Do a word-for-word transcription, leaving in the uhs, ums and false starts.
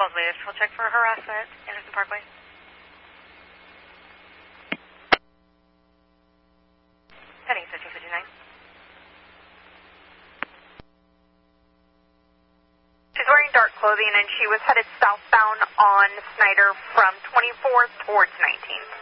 Falls latest. We'll check for harassment. Anderson Parkway. Heading thirteen fifty-nine. She's wearing dark clothing and she was headed southbound on Snyder from twenty-fourth towards nineteenth.